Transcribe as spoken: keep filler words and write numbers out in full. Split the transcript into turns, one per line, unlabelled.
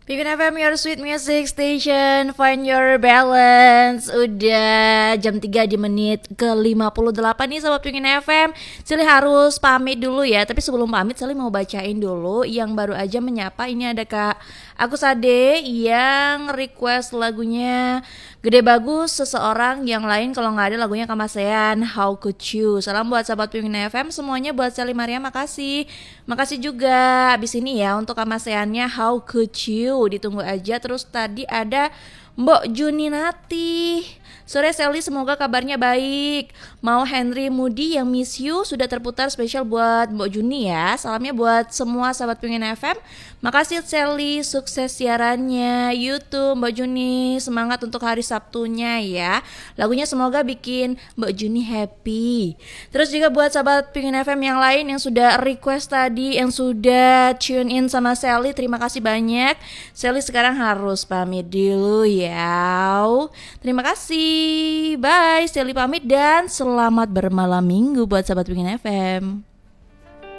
Pingin F M, your sweet music station. Find your balance. Udah jam tiga di menit ke lima puluh delapan nih Sobat Pingin F M. Sally harus pamit dulu ya. Tapi sebelum pamit Sally mau bacain dulu yang baru aja menyapa. Ini ada Kak Agus Ade yang request lagunya Gede Bagus Seseorang, yang lain kalau nggak ada lagunya Kamasean How Could You. Salam buat Sobat Pingin F M semuanya, buat Sally Maria makasih. Makasih juga abis ini ya untuk Kamaseannya How Could You. Ditunggu aja. Terus tadi ada Mbok Juninati. Sore Sally, semoga kabarnya baik. Mau Henry Moody yang Miss You sudah terputar spesial buat Mbok Juni ya. Salamnya buat semua sahabat Pingin F M. Makasih Sally, sukses siarannya. YouTube Mbok Juni, semangat untuk hari Sabtunya ya. Lagunya semoga bikin Mbok Juni happy. Terus juga buat sahabat Pingin F M yang lain yang sudah request tadi, yang sudah tune in sama Sally, terima kasih banyak. Sally sekarang harus pamit dulu ya. Terima kasih. Bye, Sally pamit dan selamat bermalam minggu buat sahabat Pingin F M.